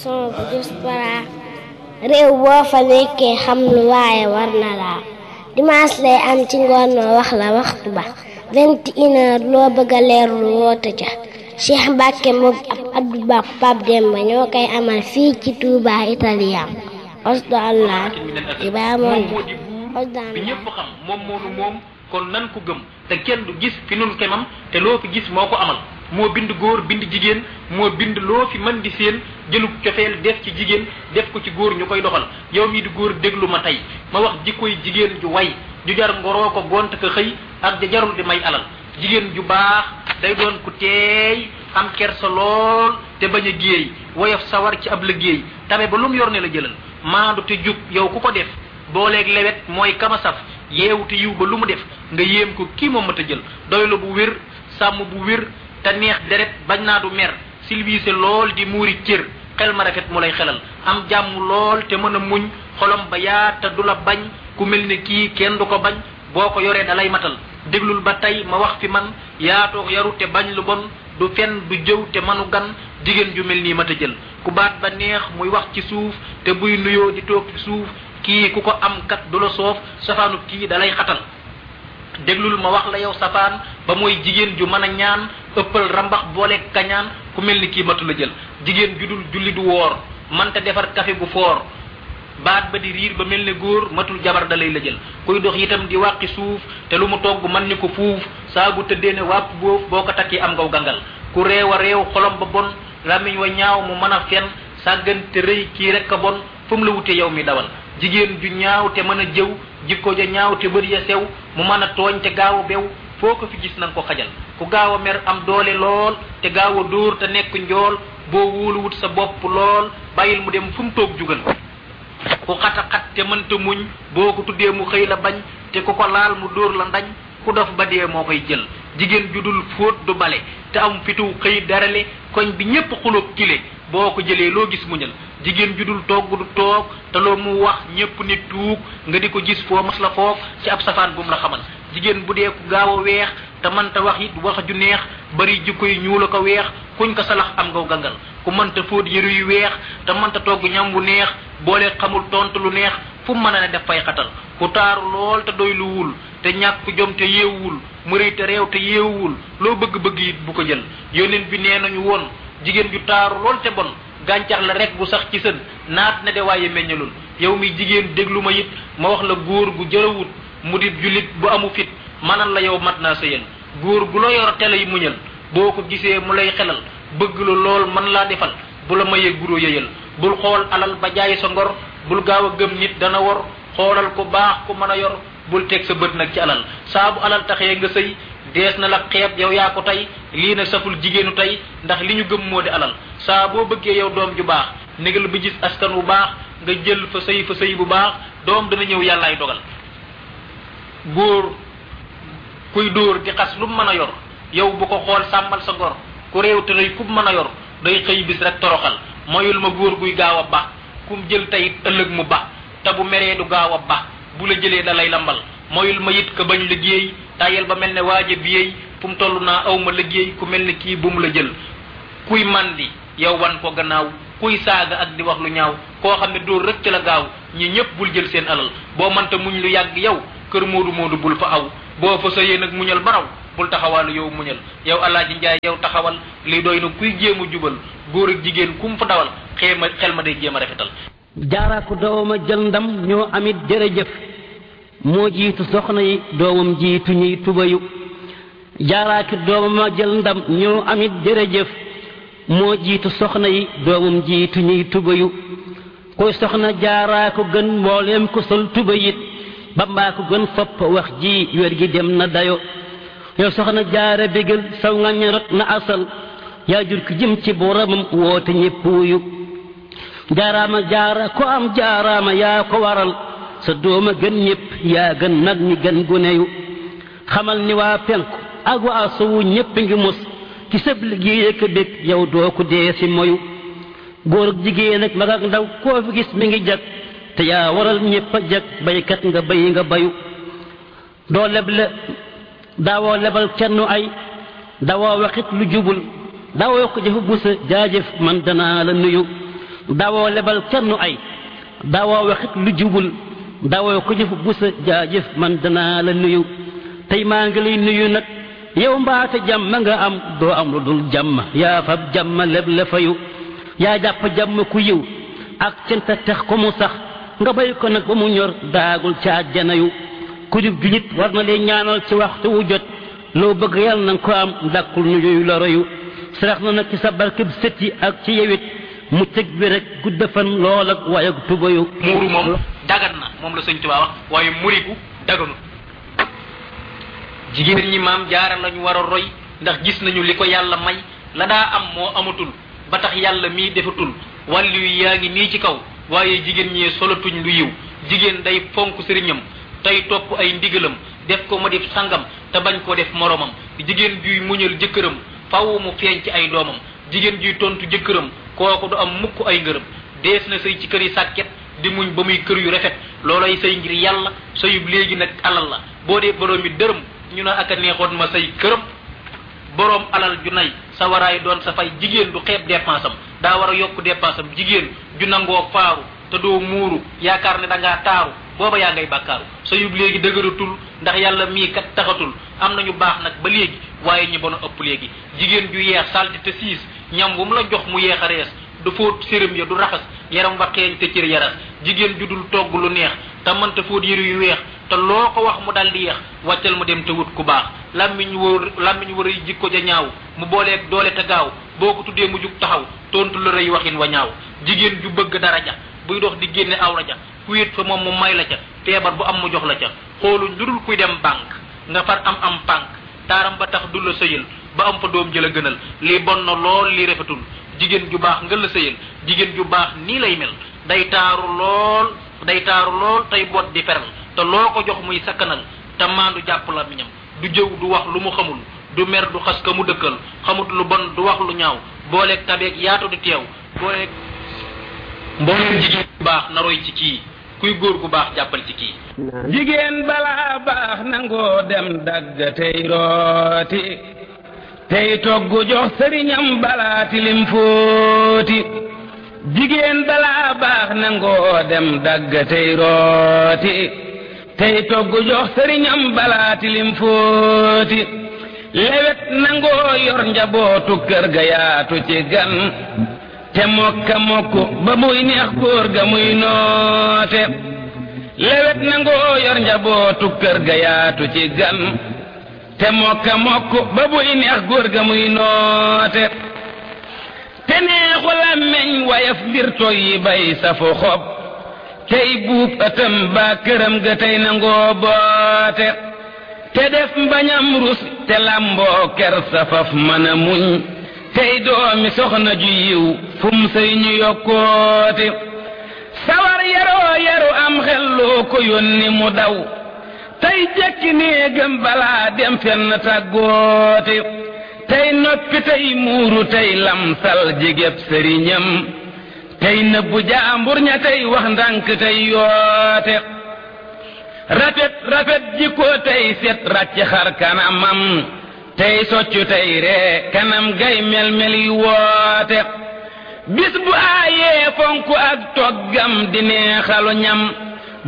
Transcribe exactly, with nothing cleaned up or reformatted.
leçon bu diaspora réew boo fa nekkee xam lu waaye war na laa dimanche lay am ci ngoon ma wax la waxtu ba vingt et une heures loo bëgg a leerlu woote ca Cheikh Mbacke moom ab Abdou Ba Pape Demba ñoo koy amal fii ci Touba Italien osdo allah di baa moon bi ñëpp xam moom moonu moom kon nan ko gëm te kenn du gis fi nun kemam te loo fi gis moo ko amal moo bind góor bind jigéen moo bind loo fi mën di seen jëlub cofeel def ci jigéen def ko ci góor ñu koy doxal yow mii di góor déglu ma tey ma wax jikkoy jigéen ju way ju jar ngoroo ko gont ko xëy ak ja jarul di may alal jigéen ju baax day doon ku teey am kersa lool te bañ a géey woyof sawar ci ab liggéey tabe ba lu mu yor ne la jëlal maandu te jub yow ku ko def booleeg lewet mooy kama saf yeewu te yiw ba lu mu def nga yéem ko kii moom mat a jël doylu bu wér sàmm bu wér te neex deret bañ naa du mer silviise lool di muuri cër xel ma rafet mu lay xelal am jàmm lool te mën a muñ xolom ba yaa te du la bañ ku mel ne kii kenn du ko bañ boo ko yoree dalay matal déglul ba tey ma wax fi man yaatoo yaru te bañ lu bon du fen du jëw te manu gan jigéen ju mel nii mat a jël ku baat ba neex muy wax ci suuf te buy nuyoo di toog ci suuf kii ku ko am kat du la soof safaanu kii dalay xatal déglul ma wax la yow safaan ba mooy jigéen ju mën a ñaan ëppal rambax boole kañaan ku mel ni kii matu la jël jigéen ju dul julli du woor manta defar kafe gu foor baat ba di riir ba mel ne góor matul jabar da lay la jël kuy dox itam di wàqi suuf te lu mu togg man ñu ko fuuf saa bu tëddee ne wàpp boof boo ko takkee am ngaw gangal ku réew a réew xolom ba bon làmmiñ wa ñaaw mu mën a fen sàggante rëy kii rek a bon fu mu la wutee yow mi dawal jigéen ju ñaaw te mën a jëw jikko ja ñaaw te bëri ya sew mu mën a tooñ te gaaw a bew foo ko fi gis na nga ko xajal ku gaaw a mer am doole lool te gaaw a dóor te nekk njool boo wóoluwut sa bopp lool bàyyil mu dem fu mu toog jugal ku xata xat te mënta muñ boo ko tuddee mu xëy la bañ te ku ko laal mu dóor la ndañ ku dof ba dee moo koy jël jigéen ju dul fóot du bale te am fitu xëy darale koñ bi ñépp xulóog kile boo ko jëlee loo gis muñal jigéen ju dul togg du toog te loo mu wax ñépp nit tuug nga di ko gis foo mas la foog ci ab safaan bu mu la xamal jigéen bu dee ku gaaw a weex te mënta wax it wax ju neex bari jikko yi ñuul a ko weex kuñ ko salax am ngaw gangal ku mënta fóot yëru yu weex te mënta togg ñam bu neex boole xamul tontu lu neex fu mu mën a ne def fay xatal ku taaru lool te doy lu wul te ñàkk jom te yeewul mu rëy te réew te yeewul loo bëgg-bëgg it bu ko jël yonent bi nee nañu woon jigéen ju taaru lool te bon gàncax la rek bu sax ci sën naat na de waaye meññalul yow mi jigéen déglu ma it ma wax la góor gu jërawut mu di julit bu amu fit manal la yow mat naa sëyal góor gu la yor tele yi muñal boo ko gisee mu lay xelal bëgg la lool man laa defal bu la mayee guro yëyal bul xool alal ba jaay sa ngor bul gaaw a gëm nit dana wor xoolal ko baax ku mën a yor bul teg sa bët nag ci alal saa bu alal taxee nga sëy dees na la xeeb yow yaa ko tey lii nag saful jigéenu tey ndax li ñu gëm moo di alal saa boo bëggee yow doom ju baax négal ba gis askan wu baax nga jël fa sëy fa sëy bu baax doom dana ñëw yàllaay dogal góor kuy dóor di xas lu mu mën a yor yow bu ko xool sàmmal sa ngor ku réew te rëy ku mu mën a yor day xëy bis rek toroxal moyul ma góor guy gaaw a baax kum jël tayit ëllëg mu baax te bu meree du gaaw a baax bu la jëlee da lay lambal moyul ma it ka bañ liggéey tayel ba mel ne waaje biyey fu mu toll naa aw ma liggéey ku mel ne kii bu mu la jël kuy mandi yow wan ko gannaaw kuy saaga ak di wax lu ñaaw koo xam ne dóor rek ci la gaaw ñi ñëpp bul jël seen alal boo mënta muñ lu yàgg yow kër moodu moodu bul fa aw boo fa sëyee nag muñal baraw bul taxawaalu yow muñal yow alaaji njaay yow taxawal li doy na kuy jéem a jubal góor ak jigéen ku mu fa dawal xeema xel ma day jéem a rafetal jaara ko dooma jël ndam ñoo amit jërëjëf moo jiitu soxna yi doomam jiitu ñuy tubayu jaaraaki doomama jël ndam ñoo amit jërëjëf moo jiitu soxna yi doomam jiitu ñuy tubayu koy soxna jaaraa ko gën mbooleem ko sol tubayit bambaa ko gën fopp wax ji wér gi dem na dayo yow soxna jaara bégal saw nga ñorot na asal yaa jur ki jëm ci boromam woote ñépp wuyu jaaraama jaara ko am jaaraama yaa ko waral sa dooma gën ñépp yaa gën nag ñi gën guneyu xamal ni waa penku ak waa sowu ñépp ngi mos ci sëb liggéey ak bég yow doo ko dee si moyu góor ak jigéen ak mag ak ndaw koo fi gis mi ngi jag te yaa waral ñépp a jag baykat nga bay nga bayu doo leble daawoo lebal kenn ay dawoo waxit lu jubul dawoo ko jëfu busa jaajëf man danaa la nuyu dawoo lebal kenn ay dawoo waxit lu jubul dawoo ko jëf bu sa jaajëf man danaa la nuyu tey maa ngi lay nuyu nag yow mbaate jàmm nga am doo am lu dul jàmm yaa fab jàmm leb la fayu yaa jàpp jàmm ku yiw ak canta tax ko mu sax nga bay ko nag ba mu ñor daagul ca àjjana yu ku jub ju nit war na lee ñaanal ci waxtu wu jot loo bëgg yàlla na ko am ndàkkul nu yooyu la royu sarax na nag ci sa barkeb sët yi ak ci yewit mu tëg bi rek gudda fan lool ak waaye ak tubayu muuru moom dagan na moom la sëñ Tuubaa wax waaye muriku daganu jigéen ñi maam jaara lañu war a roy ndax gis nañu li ko yàlla may la daa am moo amatul ba tax yàlla mii defatul wàllu yu yaa ngi nii ci kaw waaye jigéen ñee solatuñ lu yiw jigéen day fonk sëriñam tey topp ay ndigalam def ko ma def sangam te bañ ko def moromam jigéen juy muñal jëkkëram faw mu feeñ ci ay doomam jigéen juy tontu jëkkëram kooku du am mukk ay ngërëm dees na sëy ci kër yi sàkket di muñ ba muy kër yu rafet loolay sëy ngir yàlla sëyub léegi nag alal la boo dee borom mi dërëm ñu ne ak a neexoon ma say këram boroom alal ju nay sa waraay doon sa fay jigéen du xeeb dépense am daa war a yokk dépense am jigéen ju nangoo faaru te doo muuru yaakaar ne da ngaa taaru booba yaa ngay bàkkaaru sa yub léegi dëgëratul ndax yàlla mii kat taxatul am nañu baax nag ba léegi waaye ñi bon a ëpp léegi jigéen ju yeex salti te siis ñam bu mu la jox mu yeex a rees du fóot séram ya du raxas yaram wa xeeñ te cër yaras jigéen ju dul togg lu neex te mënta fóot yëru yu weex te loo ko wax mu dal di yeex wàccal mu dem te wut ku baax làmmiñ wër làmmiñ wër yi jikko ja ñaaw mu booleeg doole te gaaw boo ko tuddee mu jug taxaw tontu la rëy waxin wa ñaaw jigéen ju bëgg daraja buy dox di génne awra ja ku wéet fa moom mu may la ca feebar bu am mu jox la ca xooluñ lu dul kuy dem banque nga far am am pànk taaram ba tax du la sëyal ba am fa doom jëla gënal lii bon na lool lii rafetul jigéen ju baax nga la sëyal jigéen ju baax nii lay mel day taaru lool day taaru lool tey boot di feral te loo ko jox muy sakkanal te maandu jàpp la miñam du jëw du wax lu mu xamul du mer du xas ka mu dëkkal xamut lu bon du wax lu ñaaw booleeg tabeeg yaatu di teew booleeg mbooleem jigéen bu baax na roy ci kii kuy góor gu baax jàppal ci kii jigéen balaa baax nangoo dem dagg tey rooti tey toggu jox sëriñam balaa tilim fóoti jigéen balaa baax nangoo dem dagg tey rooti tey toggu jox sëriñam balaa tilim fóoti lewet nangoo yor njabootu kër ga yaatu ci gan te mokka mokku ba muy neex góor ga muy noote lewet nangoo yor njabootu kër ga yaatu ci gan te mokka mokku ba muy neex góor ga muy noote te neexu làmmeñ wayaf mbir toy yi bay safu xob tey buub ëtëm ba këram ga tey nangoo boote te def mbañam rus te lamboo ker safaf mën a muñ tey doomi soxna ju yiw fum sey ñu yokkoote sawar yaroo yaru am xelloo ko yónni mu daw tey jekki néegam balaa dem fenn tàggoote tey noppi tey muuru tey lamsal jigéb sëriñam tey nëbbu jaambur ña tey wax ndànk tey yoote rafet rafet jikko tey set ràcc xar kanamam tey soccu tey ree kanam gay mel mel yi woote bis bu aayee fonku ak toggam di neexalu ñam